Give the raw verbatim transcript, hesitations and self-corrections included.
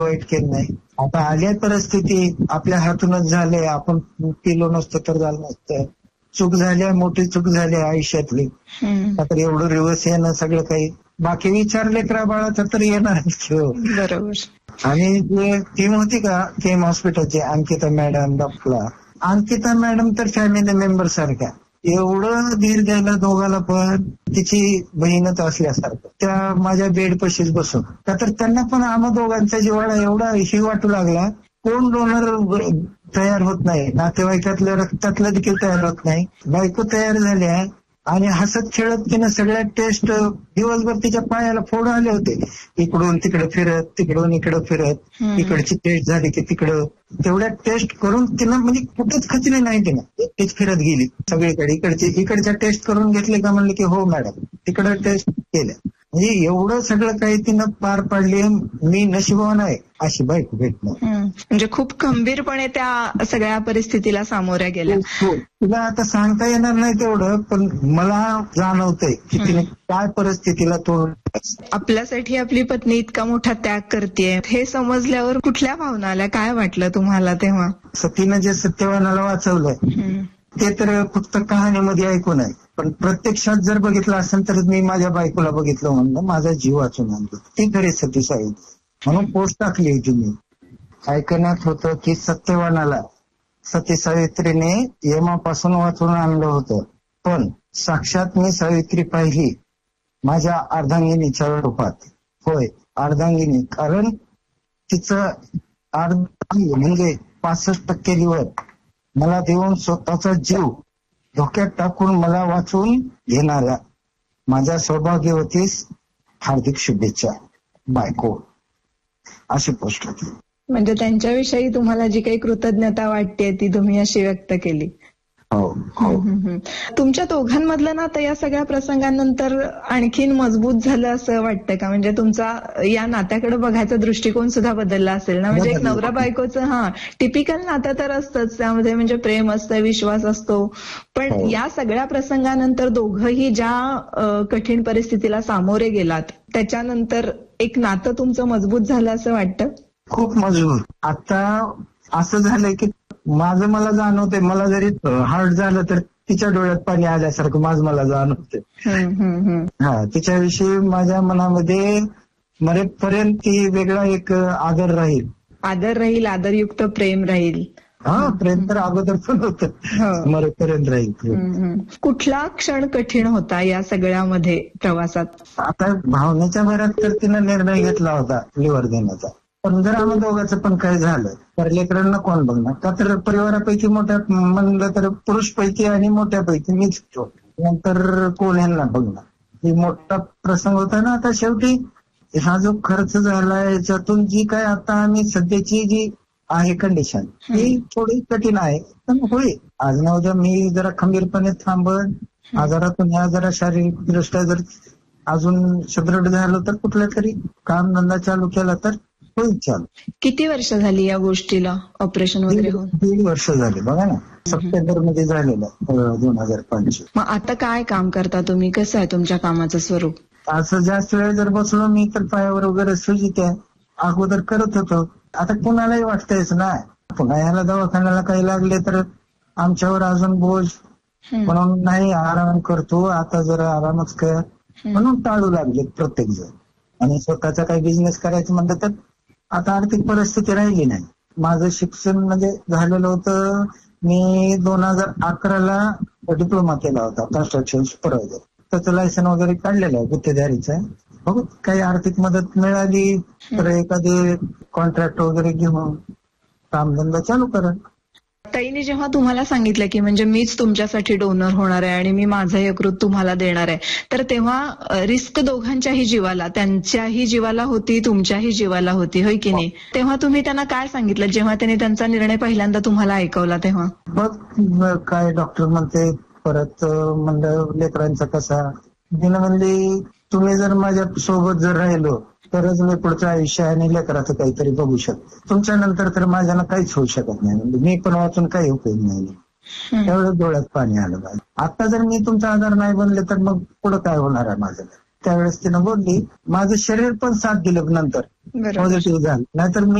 वाईट केलं नाही. आता आल्या परिस्थिती आपल्या हातूनच झाले, आपण केलो नसतं तर झालं नसतं. चूक झाली, मोठी चूक झाली आयुष्यातली. तर एवढं रिवर्स येणं सगळं काही बाकी विचारले तर बाळाचं तर येणार बरोबर. आणि जे टीम होती का केम हॉस्पिटलची, Ankita madam, doctor Ankita madam तर फॅमिली मेंबर सारख्या, एवढं धीर द्यायला दोघाला पण तिची बहीणच असल्यासारखं. त्या माझ्या बेड पशीच बसून, का तर त्यांना पण आम्हा दोघांचा जिव्हाळा एवढा ही वाटू लागला. कोण डोनर तयार होत नाही, नातेवाईकातल्या रक्तातलं देखील तयार होत नाही. बायको तयार झाल्या आणि हसत खेळत तिनं सगळ्या टेस्ट, दिवसभर तिच्या पायाला फोड आले होते, इकडून तिकडे फिरत, तिकडून इकडं फिरत, इकडची टेस्ट झाली की तिकडं, तेवढ्या टेस्ट करून तिनं म्हणजे कुठेच खचली नाही. तिनं एकटीच फिरत गेली सगळीकडे. इकडची इकडच्या टेस्ट करून घेतले का म्हणले की हो मॅडम, तिकडं टेस्ट केल्या. म्हणजे एवढं सगळं काही तिनं पार पाडले. मी नशिबवान आहे अशी बायको भेटणं. म्हणजे खूप खंबीरपणे त्या सगळ्या परिस्थितीला सामोऱ्या गेल्या. तुला आता सांगता येणार नाही तेवढं, पण मला जाणवतंय की तिने काय परिस्थितीला तोंड. आपल्यासाठी आपली पत्नी इतका मोठा त्याग करते हे समजल्यावर कुठल्या भावना आल्या, काय वाटलं तुम्हाला तेव्हा? सतीनं जे सत्यवानाला वाचवलंय ते तर फक्त कहाणीमध्ये ऐकून आहे, पण प्रत्यक्षात जर बघितलं असेल तर मी माझ्या बायकोला बघितलं म्हणलं माझा जीव वाचून आणला. ती खरी सती सावित्री म्हणून पोस्ट टाकली होती मी. ऐकण्यात होतं की सत्यवानाला सती सावित्रीने यमापासून वाचून आणलं होतं, पण साक्षात मी सावित्री पाहिली माझ्या अर्धांगिनीच्या रूपात. होय, अर्धांगिनी, कारण तिचं अर्धांगी म्हणजे पासष्ट टक्के लिव्हर मला देऊन स्वतःचा जीव धोक्यात टाकून मला वाचवून घेणाऱ्या माझ्या सौभाग्यवतीस हार्दिक शुभेच्छा बायको, अशी पोस्ट होती. म्हणजे त्यांच्याविषयी तुम्हाला जी काही कृतज्ञता वाटते ती तुम्ही अशी व्यक्त केली. हो हो. तुमच्या दोघांमधलं नातं या सगळ्या प्रसंगानंतर आणखीन मजबूत झालं असं वाटतं का? म्हणजे तुमचा या नात्याकडे बघायचा दृष्टिकोन सुद्धा बदलला असेल ना? म्हणजे एक नवरा बायकोचं हा टिपिकल नातं तर असतंच, त्यामध्ये म्हणजे प्रेम असतं, विश्वास असतो, पण या सगळ्या प्रसंगानंतर दोघंही ज्या कठीण परिस्थितीला सामोरे गेलात त्याच्यानंतर एक नातं तुमचं मजबूत झालं असं वाटतं? खूप मजबूत. आता असं झालंय की माझं मला जाणवतंय, मला जरी हार्ट झालं तर तिच्या डोळ्यात पाणी आल्यासारखं माझं मला जाणवतंय. हा, तिच्याविषयी माझ्या मनामध्ये मरेपर्यंत ती वेगळा एक आदर राहील. आदर राहील, आदरयुक्त प्रेम राहील. हा, प्रेम तर अगोदर पण होतं, मरेपर्यंत राहील. कुठला क्षण कठीण होता या सगळ्यामध्ये प्रवासात? आता भावनेच्या भरात तर तिनं निर्णय घेतला होता लिव्हर देण्याचा, पण जर आम्हा दोघांचं पण काय झालं तर लेकरांना कोण बघणार? का तर परिवारापैकी मोठ्या म्हणलं तर पुरुषपैकी आणि मोठ्यापैकी मीच होतो, नंतर कोण ह्यांना बघणार? ही मोठा प्रसंग होता ना. आता शेवटी हा जो खर्च झाला याच्यातून जी काय आता आम्ही सध्याची जी आहे कंडिशन ही थोडी कठीण आहे, पण होईल. आज ना उद्या मी जरा खंबीरपणे थांबन, आजारातून ह्या जरा शारीरिक दृष्ट्या जर अजून सुदृढ झालं तर कुठल्या तरी काम धंदा चालू केला तर होईल चालू. किती वर्ष झाली या गोष्टीला, ऑपरेशन वगैरे होऊन? दीड वर्ष झाले बघा ना, सप्टेंबर मध्ये झालेलं दोन हजार पंचवीस. मग आता काय काम करता तुम्ही? कसं आहे तुमच्या कामाचं स्वरूप? असं जास्त वेळ जर बसलो मी तर पायावर वगैरे सुजित आहे, अगोदर करत होतो. आता कुणालाही वाटतंयच ना, पुन्हा ह्याला दवाखान्याला काही लागले तर आमच्यावर अजून बोज, म्हणून नाही आराम करतो आता, जरा आरामच कर म्हणून टाळू लागले प्रत्येक जण. आणि स्वतःचा काही बिझनेस करायचं म्हणलं तर आता आर्थिक परिस्थिती राहिली नाही. माझं शिक्षण म्हणजे झालेलं होतं, मी दोन हजार अकराला डिप्लोमा केला होता कन्स्ट्रक्शन सुपरवायझर, त्याचं लायसन वगैरे काढलेलं आहे गुत्तेदारीचं. बघू काही आर्थिक मदत मिळाली तर एखादे कॉन्ट्रॅक्ट वगैरे घेऊन कामधंदा चालू करा. ताईने जेव्हा तुम्हाला सांगितलं की म्हणजे मीच तुमच्यासाठी डोनर होणार आहे आणि मी माझं यकृत तुम्हाला देणार आहे, तर तेव्हा रिस्क दोघांच्याही जीवाला, त्यांच्याही जीवाला होती, तुमच्याही जीवाला होती, होय की नाही? तेव्हा तुम्ही त्यांना काय सांगितलं जेव्हा त्यांनी त्यांचा निर्णय पहिल्यांदा तुम्हाला ऐकवला तेव्हा? बघ काय डॉक्टर म्हणते, परत म्हणलं लेकरांचा कसा, तिनं म्हणली तुम्ही जर माझ्या सोबत जर राहिलो तरच मी पुढचं आयुष्य आणि लेकराचं काहीतरी बघू शकतो, तुमच्या नंतर तर माझ्यानं काहीच होऊ शकत नाही, म्हणजे मी पण वाचून काही उपयोग नाही. त्यावेळेस डोळ्यात पाणी आलं. आता जर मी तुमचा आधार नाही बनले तर मग पुढं काय होणार आहे माझं? त्यावेळेस तिनं बोलली, माझं शरीर पण साथ दिलं नंतर बरोबर पॉझिटिव्ह झालं. नाहीतर मी